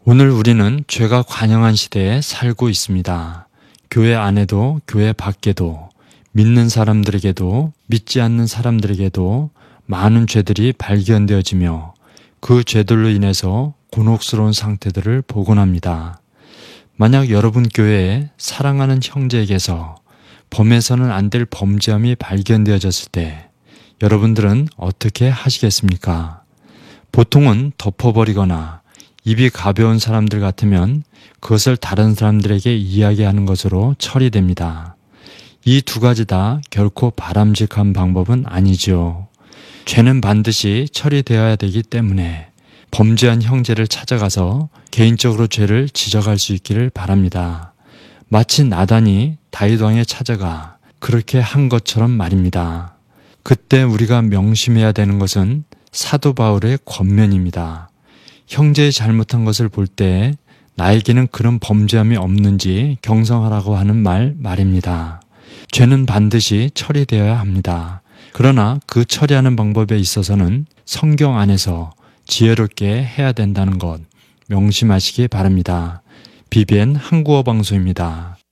오늘 우리는 죄가 관영한 시대에 살고 있습니다. 교회 안에도 교회 밖에도 믿는 사람들에게도 믿지 않는 사람들에게도 많은 죄들이 발견되어지며 그 죄들로 인해서 곤혹스러운 상태들을 보곤 합니다. 만약 여러분 교회에 사랑하는 형제에게서 범해서는 안 될 범죄함이 발견되어졌을 때 여러분들은 어떻게 하시겠습니까? 보통은 덮어버리거나 입이 가벼운 사람들 같으면 그것을 다른 사람들에게 이야기하는 것으로 처리됩니다. 이 두 가지 다 결코 바람직한 방법은 아니죠. 죄는 반드시 처리되어야 되기 때문에 범죄한 형제를 찾아가서 개인적으로 죄를 지적할 수 있기를 바랍니다. 마치 나단이 다윗 왕에 찾아가 그렇게 한 것처럼 말입니다. 그때 우리가 명심해야 되는 것은 사도 바울의 권면입니다. 형제의 잘못한 것을 볼 때 나에게는 그런 범죄함이 없는지 경성하라고 하는 말입니다. 죄는 반드시 처리되어야 합니다. 그러나 그 처리하는 방법에 있어서는 성경 안에서 지혜롭게 해야 된다는 것 명심하시기 바랍니다. BBN 한국어 방송입니다.